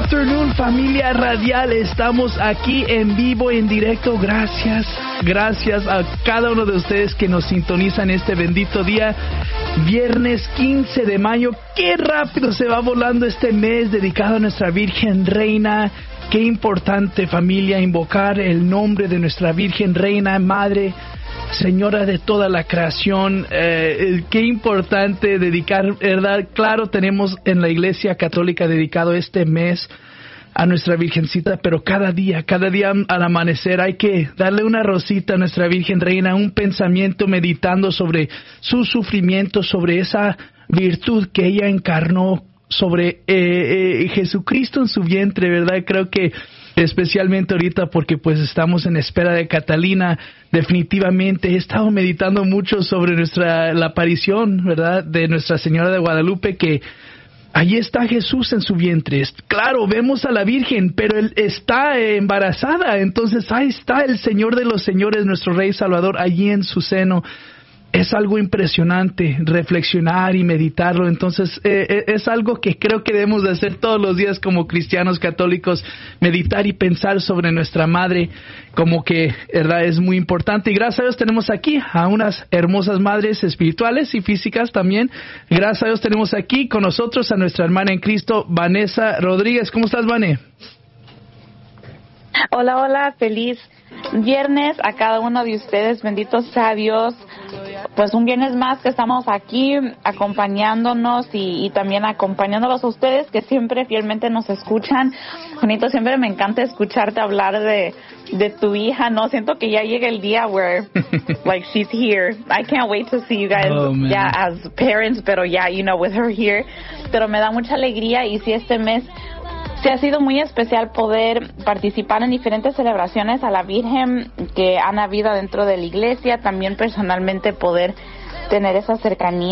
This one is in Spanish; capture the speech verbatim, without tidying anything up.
afternoon, familia radial. Estamos aquí en vivo, en directo. Gracias, gracias a cada uno de ustedes que nos sintonizan este bendito día. Viernes quince de mayo. Qué rápido se va volando este mes dedicado a nuestra Virgen Reina. Qué importante, familia, invocar el nombre de nuestra Virgen Reina, Madre, Señora de toda la creación. Eh, qué importante dedicar, ¿verdad? Claro, tenemos en la Iglesia Católica dedicado este mes a nuestra Virgencita, pero cada día, cada día al amanecer hay que darle una rosita a nuestra Virgen Reina, un pensamiento meditando sobre su sufrimiento, sobre esa virtud que ella encarnó, sobre eh, eh, Jesucristo en su vientre, ¿verdad? Creo que especialmente ahorita porque pues estamos en espera de Catalina, definitivamente he estado meditando mucho sobre nuestra la aparición, ¿verdad?, de Nuestra Señora de Guadalupe, que allí está Jesús en su vientre. Claro, vemos a la Virgen, pero él está embarazada, entonces ahí está el Señor de los Señores, nuestro Rey Salvador, allí en su seno. Es algo impresionante reflexionar y meditarlo. Entonces eh, es algo que creo que debemos de hacer todos los días como cristianos católicos, meditar y pensar sobre nuestra madre, como que, ¿verdad?, es muy importante. Y gracias a Dios tenemos aquí a unas hermosas madres espirituales y físicas también. Gracias a Dios tenemos aquí con nosotros a nuestra hermana en Cristo, Vanessa Rodríguez. ¿Cómo estás, Vané? Hola, hola, feliz viernes a cada uno de ustedes, bendito sea Dios. Pues un viernes más que estamos aquí acompañándonos y, y también acompañándolos a ustedes que siempre fielmente nos escuchan. Juanito, siempre me encanta escucharte hablar de, de tu hija, ¿no? Siento que ya llega el día where, like, she's here. I can't wait to see you guys, oh, ya as parents, pero ya, you know, with her here. Pero me da mucha alegría y si este mes sí ha sido muy especial poder participar en diferentes celebraciones a la Virgen que han habido dentro de la iglesia, también personalmente poder tener esa cercanía